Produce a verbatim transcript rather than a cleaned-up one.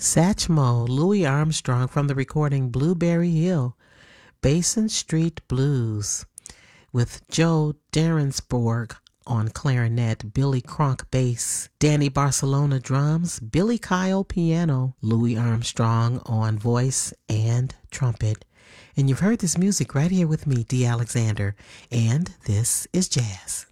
Satchmo, Louis Armstrong from the recording Blueberry Hill, Basin Street Blues, with Joe Derensborg on clarinet, Billy Cronk bass, Danny Barcelona drums, Billy Kyle piano, Louis Armstrong on voice and trumpet. And you've heard this music right here with me, Dee Alexander, and this is jazz.